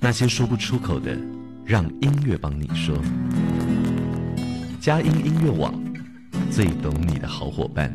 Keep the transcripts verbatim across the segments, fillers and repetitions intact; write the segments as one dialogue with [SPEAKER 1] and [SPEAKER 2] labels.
[SPEAKER 1] 那些说不出口的，让音乐帮你说。佳音音乐网，最懂你的好伙伴。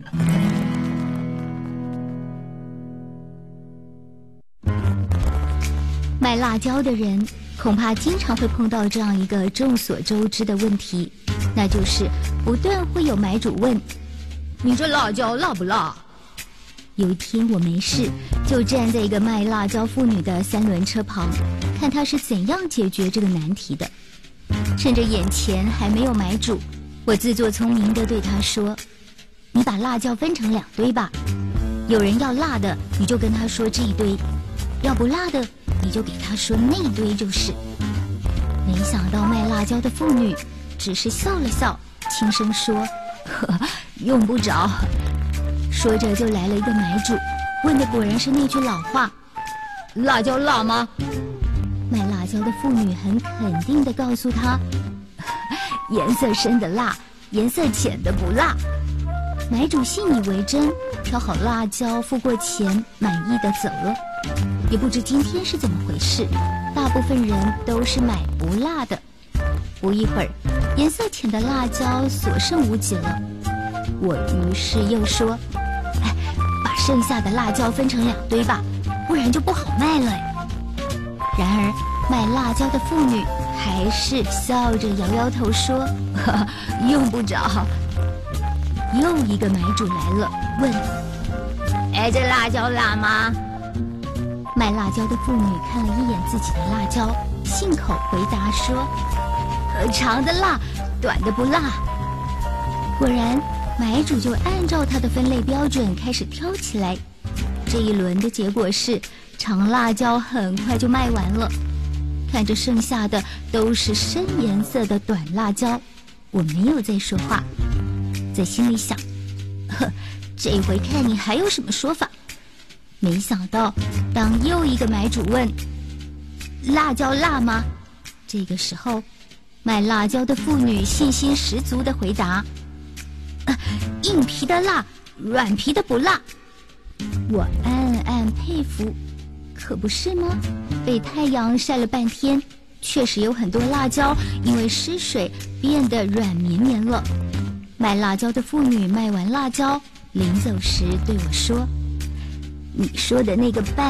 [SPEAKER 2] 卖辣椒的人恐怕经常会碰到这样一个众所周知的问题，那就是不断会有买主问：你这辣椒辣不辣？有一天我没事，就站在一个卖辣椒妇女的三轮车旁，看她是怎样解决这个难题的。趁着眼前还没有买主，我自作聪明地对她说：你把辣椒分成两堆吧，有人要辣的，你就跟他说这一堆；要不辣的，你就给他说那一堆就是。没想到卖辣椒的妇女只是笑了笑，轻声说：呵，用不着。说着就来了一个买主，问的果然是那句老话：辣椒辣吗？卖辣椒的妇女很肯定地告诉他：颜色深的辣，颜色浅的不辣。买主信以为真，挑好辣椒，付过钱，满意的走了。也不知今天是怎么回事，大部分人都是买不辣的。不一会儿，颜色浅的辣椒所剩无几了。我于是又说：哎，把剩下的辣椒分成两堆吧，不然就不好卖了。然而卖辣椒的妇女还是笑着摇摇头说：呵呵，用不着。又一个买主来了，问：哎，这辣椒辣吗？卖辣椒的妇女看了一眼自己的辣椒，信口回答说：呃，长的辣，短的不辣。果然，买主就按照他的分类标准开始挑起来。这一轮的结果是，长辣椒很快就卖完了。看着剩下的都是深颜色的短辣椒，我没有再说话，在心里想：呵，这回看你还有什么说法。没想到，当又一个买主问：辣椒辣吗？这个时候，卖辣椒的妇女信心十足地回答：啊，硬皮的辣，软皮的不辣。我暗暗佩服，可不是吗？被太阳晒了半天，确实有很多辣椒因为失水变得软绵绵了。卖辣椒的妇女卖完辣椒，临走时对我说：你说的那个拌